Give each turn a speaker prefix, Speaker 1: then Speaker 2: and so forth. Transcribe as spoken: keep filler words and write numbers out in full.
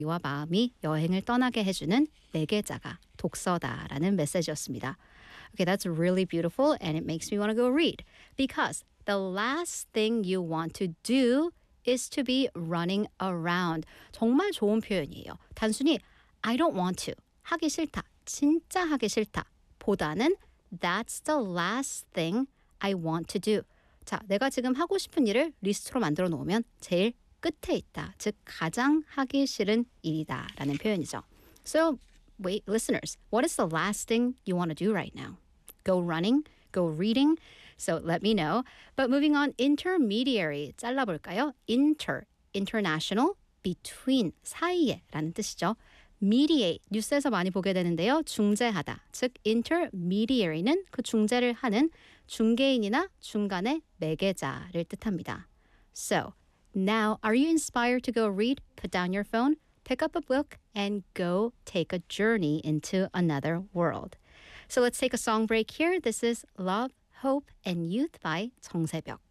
Speaker 1: 이와 마음이 여행을 떠나게 해주는 매개자가 독서다라는 메시지였습니다. Okay, that's really beautiful and it makes me want to go read because the last thing you want to do is to be running around. 정말 좋은 표현이에요. 단순히 I don't want to, 하기 싫다, 진짜 하기 싫다 보다는 That's the last thing I want to do. 자, 내가 지금 하고 싶은 일을 리스트로 만들어 놓으면 제일 끝에 있다. 즉 가장 하기 싫은 일이다 라는 표현이죠. So, wait, listeners, what is the last thing you want to do right now? Go running? Go reading? So let me know. But moving on, intermediary 잘라볼까요? Inter, international, between, 사이에 라는 뜻이죠. mediate, 뉴스에서 많이 보게 되는데요. 중재하다, 즉 intermediary는 그 중재를 하는 중개인이나 중간의 매개자를 뜻합니다. So, now are you inspired to go read? Put down your phone, pick up a book, and go take a journey into another world. So let's take a song break here. This is Love, Hope, and Youth by 정세벽.